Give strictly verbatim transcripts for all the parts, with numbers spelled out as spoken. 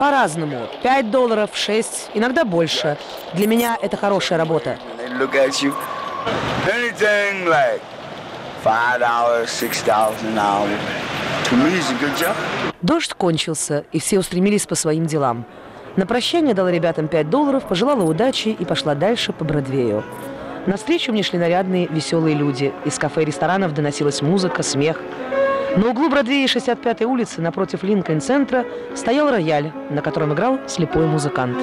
По-разному. пять долларов, шесть, иногда больше. Для меня это хорошая работа. Дождь кончился, и все устремились по своим делам. На прощание дала ребятам пять долларов, пожелала удачи и пошла дальше по Бродвею. Навстречу мне шли нарядные, веселые люди. Из кафе и ресторанов доносилась музыка, смех. На углу Бродвея и шестьдесят пятой улицы напротив Линкольн-центра стоял рояль, на котором играл слепой музыкант.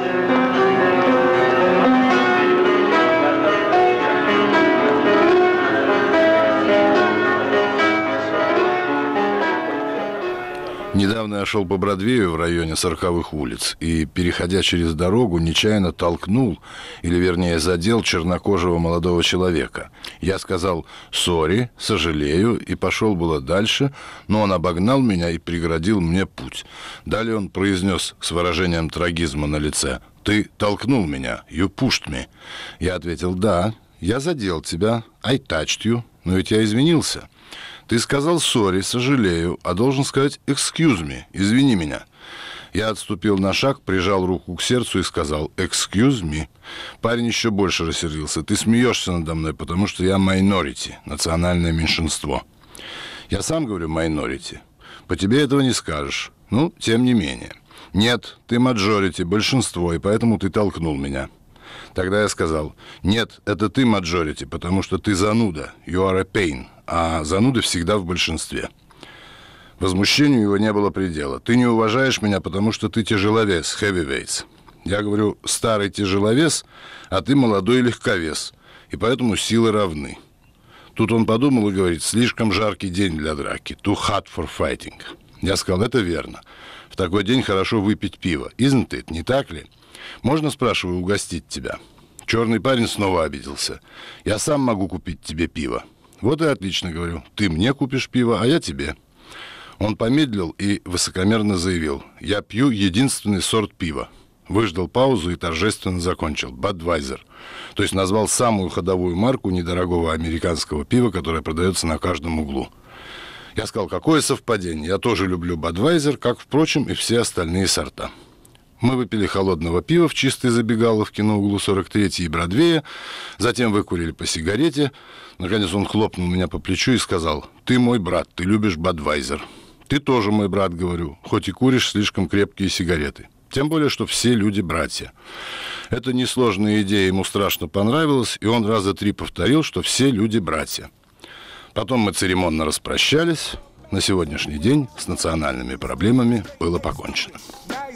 Недавно я шел по Бродвею в районе сороковых улиц и, переходя через дорогу, нечаянно толкнул, или вернее задел чернокожего молодого человека. Я сказал «сори», «сожалею» и пошел было дальше, но он обогнал меня и преградил мне путь. Далее он произнес с выражением трагизма на лице «Ты толкнул меня, you pushed me». Я ответил «Да, я задел тебя, I touched you, но ведь я извинился». Ты сказал «сори», «сожалею», а должен сказать «excuse me», «извини меня». Я отступил на шаг, прижал руку к сердцу и сказал «excuse me». Парень еще больше рассердился. Ты смеешься надо мной, потому что я minority, национальное меньшинство. Я сам говорю minority. По тебе этого не скажешь. Ну, тем не менее. Нет, ты majority, большинство, и поэтому ты толкнул меня. Тогда я сказал, нет, это ты majority, потому что ты зануда, you are a pain, а зануды всегда в большинстве. Возмущению его не было предела. Ты не уважаешь меня, потому что ты тяжеловес, heavyweights. Я говорю, старый тяжеловес, а ты молодой легковес, и поэтому силы равны. Тут он подумал и говорит, слишком жаркий день для драки, too hot for fighting. Я сказал, это верно. В такой день хорошо выпить пиво. Isn't it, не так ли? Можно, спрашиваю, угостить тебя? Черный парень снова обиделся. Я сам могу купить тебе пиво. Вот и отлично, говорю. Ты мне купишь пиво, а я тебе. Он помедлил и высокомерно заявил. Я пью единственный сорт пива. Выждал паузу и торжественно закончил. Budweiser. То есть назвал самую ходовую марку недорогого американского пива, которое продается на каждом углу. Я сказал, какое совпадение. Я тоже люблю Budweiser, как, впрочем, и все остальные сорта. Мы выпили холодного пива в чистой забегаловке на углу сорок третьей и Бродвея, затем выкурили по сигарете. Наконец он хлопнул меня по плечу и сказал, ты мой брат, ты любишь Budweiser. Ты тоже мой брат, говорю, хоть и куришь слишком крепкие сигареты. Тем более, что все люди братья. Эта несложная идея ему страшно понравилась, и он раза три повторил, что все люди братья. Потом мы церемонно распрощались. На сегодняшний день с национальными проблемами было покончено.